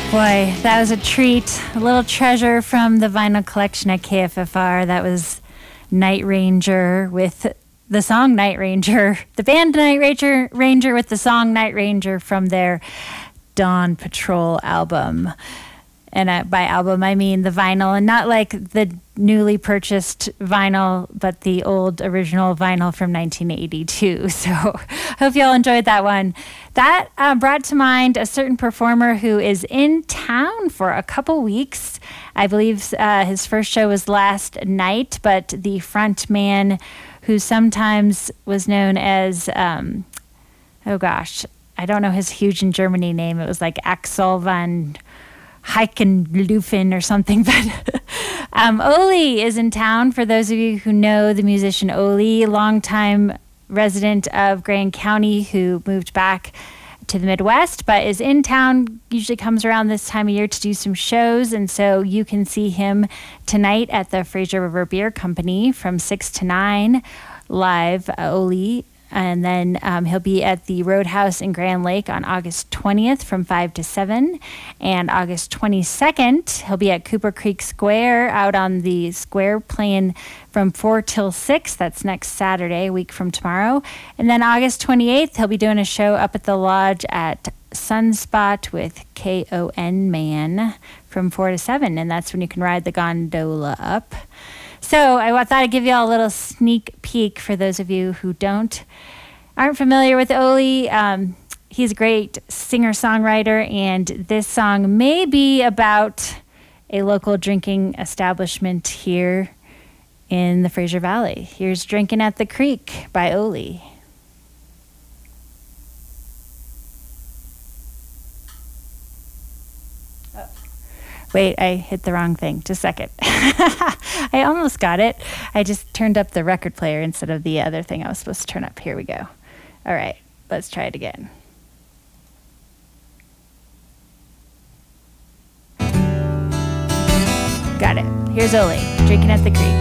Boy, that was a treat. A little treasure from the vinyl collection at KFFR. That was Night Ranger with the song Night Ranger. The band Night Ranger with the song Night Ranger from their Dawn Patrol album. And by album, I mean the vinyl, and not like the newly purchased vinyl, but the old original vinyl from 1982. So hope y'all enjoyed that one. That brought to mind a certain performer who is in town for a couple weeks. I believe his first show was last night, but the front man who sometimes was known as, oh gosh, I don't know his huge in Germany name. It was like Axel van Heikenlufen or something, but Oli is in town. For those of you who know the musician Oli, longtime resident of Grand County who moved back to the Midwest, but is in town, usually comes around this time of year to do some shows, and so you can see him tonight at the Fraser River Beer Company from 6 to 9 live, Oli. And then he'll be at the Roadhouse in Grand Lake on August 20th from 5 to 7. And August 22nd, he'll be at Cooper Creek Square out on the square playing from 4 till 6. That's next Saturday, a week from tomorrow. And then August 28th, he'll be doing a show up at the Lodge at Sunspot with KON Man from 4 to 7. And that's when you can ride the gondola up. So I thought I'd give you all a little sneak peek for those of you who aren't familiar with Oli. He's a great singer-songwriter, and this song may be about a local drinking establishment here in the Fraser Valley. Here's Drinking at the Creek by Oli. Wait, I hit the wrong thing. Just a second. I almost got it. I just turned up the record player instead of the other thing I was supposed to turn up. Here we go. All right, let's try it again. Got it. Here's Oli, Drinking at the Creek.